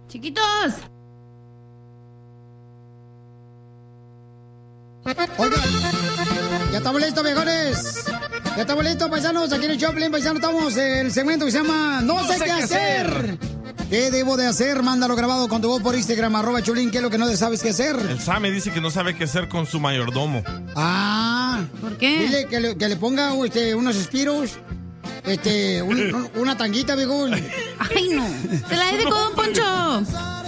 Chiquitos. Oigan, ya estamos listos, mejores. Ya estamos listos, paisanos. Aquí en el Choplin, paisanos, estamos en el segmento que se llama No sé qué hacer. ¿Qué debo de hacer? Mándalo grabado con tu voz por Instagram, @Choplin. ¿Qué es lo que no sabes qué hacer? El Sammy dice que no sabe qué hacer con su mayordomo. Ah. ¿Por qué? Dile que le ponga unos espiros, una tanguita, viejón. Ay, no. Se la dedico, don Poncho.